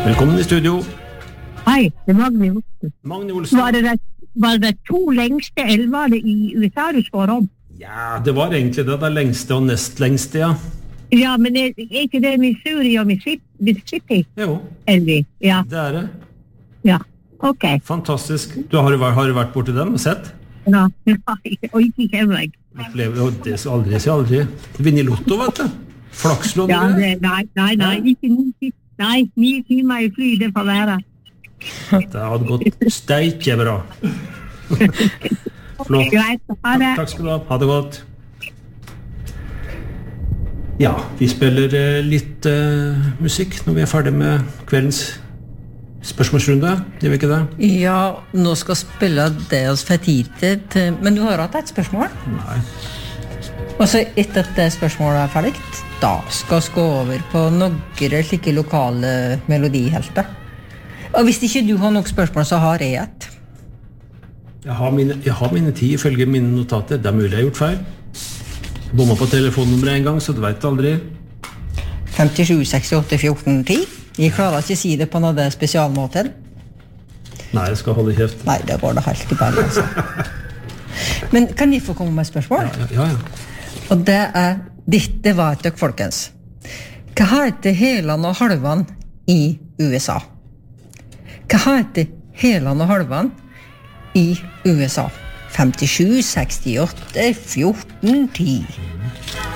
Velkommen I studio. Hei, det er Magne Olsen. Magne Olsen. Var det to lengste elvene I USA du spår om? Ja, det var egentlig det lengste og nest lengste, ja. Ja, men er ikke det Missouri og Mississippi? Jo, Elvi, ja. det det. Ja, ok. Fantastisk. Har du vært borti dem og sett? Ja, og ikke kjenner jeg. Det er aldri. Vinner Lotto, vet du. Flakslån. Ja, nei, ikke 9 timer I fly, det får være. Det hadde gått steike bra. Flott. Greit, ha det. Takk skal du ha. Ha det godt. Ja, vi spiller litt musikk når vi ferdig med kveldens spørsmålsrunde. Gjør vi ikke det? Ja, nå skal spille det oss for tid til, men du har hatt et spørsmål? Nei. Og så etter at det spørsmålet ferdig, da skal vi gå over på noen slike lokale melodihelter. Og hvis ikke du har nok spørsmål, så har jeg et. Jeg har mine 10 ifølge mine notater. Det mulig jeg har gjort feil. Bomma på telefonnummeret en gang, så du vet aldri. 57 68 14 10. Jeg klarer ikke å si det på noe spesialmåten. Nei, jeg skal holde kjeft. Nei, det går det helt I bare, altså. Men kan jeg få komme med spørsmål? Ja. Og det dette var et døk, folkens. Hva heter helan og halvan I USA? Hva heter helan og halvan I USA? 57 68 14 10.